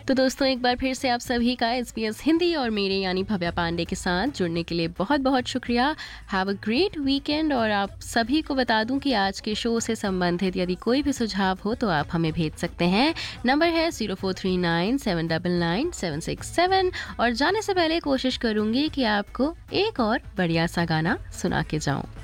तो दोस्तों एक बार फिर से आप सभी का एसबीएस हिंदी और मेरे यानी भव्या पांडे के साथ जुड़ने के लिए बहुत बहुत शुक्रिया। Have a great weekend. और आप सभी को बता दूं कि आज के शो से संबंधित यदि कोई भी सुझाव हो तो आप हमें भेज सकते हैं। नंबर है 0439799767। और जाने से पहले कोशिश करूंगी कि आपको एक और बढ़िया सा गाना सुना के जाऊं।